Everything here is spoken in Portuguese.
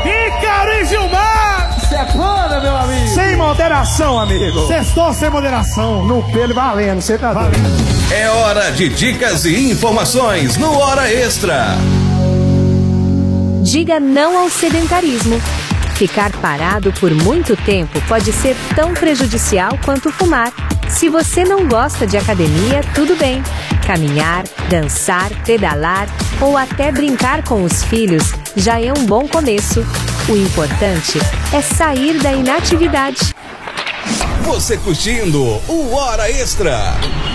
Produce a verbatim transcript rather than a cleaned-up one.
Ícaro e Gilmar! Sepana, meu amigo! Sem moderação, amigo! Sextou sem moderação. No pelo valendo, você tá valendo. É hora de dicas e informações no Hora Extra. Diga não ao sedentarismo. Ficar parado por muito tempo pode ser tão prejudicial quanto fumar. Se você não gosta de academia, tudo bem. Caminhar, dançar, pedalar ou até brincar com os filhos já é um bom começo. O importante é sair da inatividade. Você curtindo o Hora Extra.